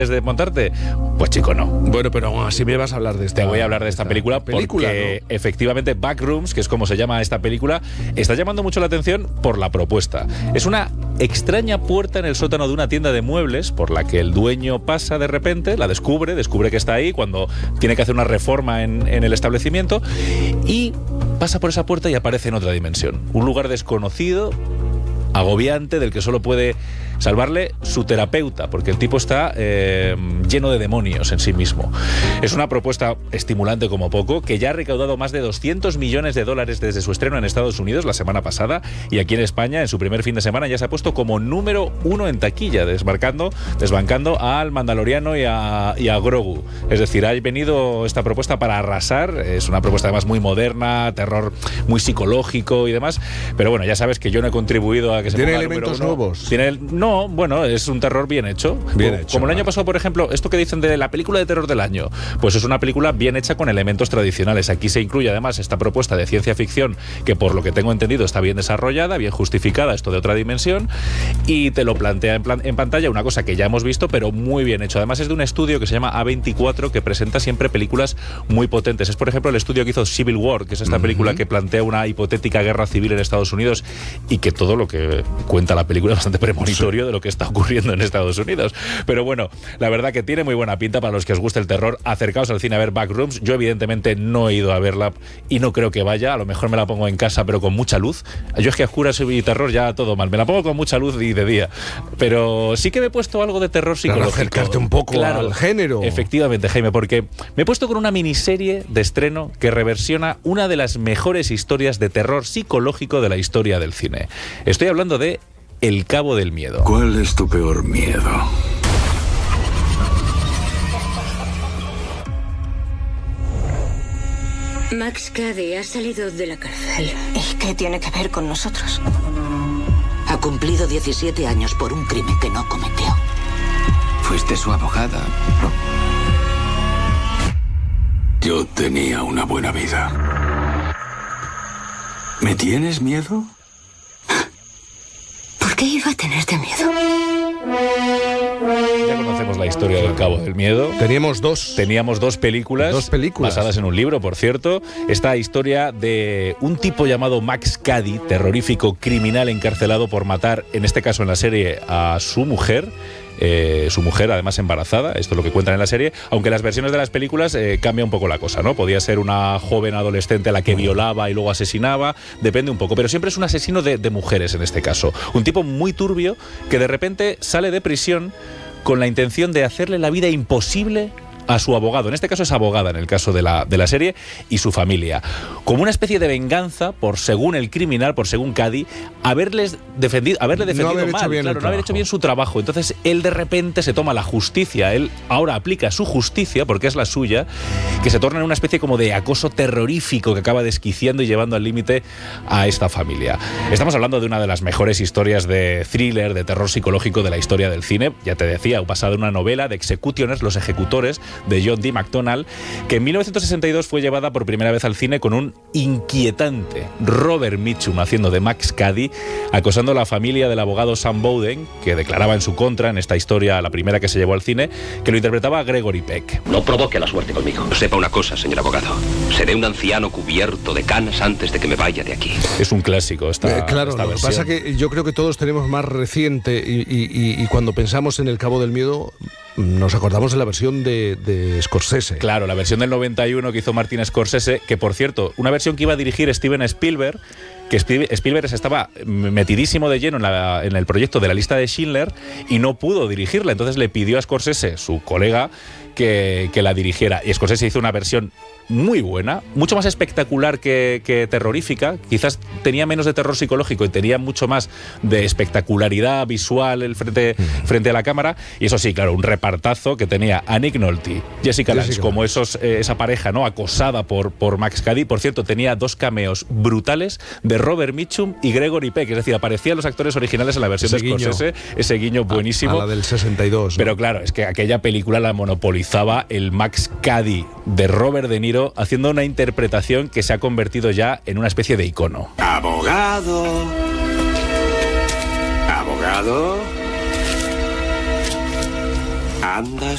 de montarte? Pues chico, no. Bueno, pero aún así me vas a hablar de esta. Te voy a hablar de esta película porque ¿no? Efectivamente Backrooms, que es como se llama esta película, está llamando mucho la atención por la propuesta. Es una extraña puerta en el sótano de una tienda de muebles por la que el dueño pasa de repente, la descubre que está ahí cuando tiene que hacer una reforma en el establecimiento, y pasa por esa puerta y aparece en otra dimensión. Un lugar desconocido, agobiante, del que solo puede salvarle su terapeuta, porque el tipo está lleno de demonios en sí mismo. Es una propuesta estimulante como poco, que ya ha recaudado más de 200 millones de dólares desde su estreno en Estados Unidos la semana pasada, y aquí en España, en su primer fin de semana, ya se ha puesto como número 1 en taquilla, desbancando al Mandaloriano y a Grogu. Es decir, ha venido esta propuesta para arrasar. Es una propuesta además muy moderna, terror muy psicológico y demás, pero bueno, ya sabes que yo no he contribuido a que se ponga ¿Tiene elementos nuevos? No, bueno, es un terror bien hecho. Como el año pasado, por ejemplo, esto que dicen de la película de terror del año, pues es una película bien hecha con elementos tradicionales. Aquí se incluye además esta propuesta de ciencia ficción que, por lo que tengo entendido, está bien desarrollada, bien justificada, esto de otra dimensión, y te lo plantea en pantalla, una cosa que ya hemos visto, pero muy bien hecho. Además es de un estudio que se llama A24, que presenta siempre películas muy potentes. Es, por ejemplo, el estudio que hizo Civil War, que es esta película que plantea una hipotética guerra civil en Estados Unidos, y que todo lo que cuenta la película es bastante premonitorio de lo que está ocurriendo en Estados Unidos. Pero bueno, la verdad que tiene muy buena pinta. Para los que os guste el terror, acercaos al cine a ver Backrooms. Yo evidentemente no he ido a verla y no creo que vaya. A lo mejor me la pongo en casa, pero con mucha luz. Yo es que a oscuras y terror ya todo mal. Me la pongo con mucha luz y de día. Pero sí que me he puesto algo de terror psicológico. Para acercarte un poco al género. Efectivamente, Jaime, porque me he puesto con una miniserie de estreno que reversiona una de las mejores historias de terror psicológico de la historia del cine. Estoy hablando de El Cabo del Miedo. ¿Cuál es tu peor miedo? Max Cady ha salido de la cárcel. ¿Y qué tiene que ver con nosotros? Ha cumplido 17 años por un crimen que no cometió. Fuiste su abogada. Yo tenía una buena vida. ¿Me tienes miedo? ¿Por qué iba a tenerte miedo? Ya conocemos la historia del Cabo del Miedo. Teníamos dos películas basadas en un libro, por cierto. Esta historia de un tipo llamado Max Cady, terrorífico criminal encarcelado por matar, en este caso en la serie, a su mujer además embarazada. Esto es lo que cuentan en la serie, aunque las versiones de las películas cambia un poco la cosa, ¿no? Podía ser una joven adolescente a la que violaba y luego asesinaba, depende un poco, pero siempre es un asesino de mujeres en este caso. Un tipo muy turbio que de repente sale de prisión con la intención de hacerle la vida imposible a su abogado, en este caso es abogada en el caso de la serie, y su familia, como una especie de venganza por, según el criminal, por según Cady, haberle defendido mal, no haber hecho bien su trabajo. Entonces él de repente se toma la justicia, él ahora aplica su justicia, porque es la suya, que se torna en una especie como de acoso terrorífico que acaba desquiciando y llevando al límite a esta familia. Estamos hablando de una de las mejores historias de thriller, de terror psicológico de la historia del cine. Ya te decía, basada en una novela de Executioners, Los Ejecutores, de John D. McDonald, que en 1962 fue llevada por primera vez al cine con un inquietante Robert Mitchum haciendo de Max Cady, acosando a la familia del abogado Sam Bowden, que declaraba en su contra en esta historia, la primera que se llevó al cine, que lo interpretaba Gregory Peck. No provoque la suerte conmigo. Sepa una cosa, señor abogado. Seré un anciano cubierto de canas antes de que me vaya de aquí. Es un clásico esta claro, esta lo que pasa que yo creo que todos tenemos más reciente y cuando pensamos en El Cabo del Miedo nos acordamos de la versión de Scorsese. Claro, la versión del 91 que hizo Martin Scorsese, que por cierto, una versión que iba a dirigir Steven Spielberg, que Spielberg estaba metidísimo de lleno en el proyecto de La Lista de Schindler y no pudo dirigirla, entonces le pidió a Scorsese, su colega, que la dirigiera, y Scorsese hizo una versión muy buena, mucho más espectacular que terrorífica. Quizás tenía menos de terror psicológico y tenía mucho más de espectacularidad visual frente a la cámara. Y eso sí, claro, un repartazo que tenía a Nick Nolte, Jessica Lange, como esa pareja, ¿no?, acosada por Max Cady. Por cierto, tenía dos cameos brutales de Robert Mitchum y Gregory Peck, es decir, aparecían los actores originales en la versión de Scorsese, ese guiño buenísimo. A la del 62, ¿no? Pero claro, es que aquella película la monopolizaba el Max Cady de Robert De Niro, haciendo una interpretación que se ha convertido ya en una especie de icono. Abogado. Abogado. Anda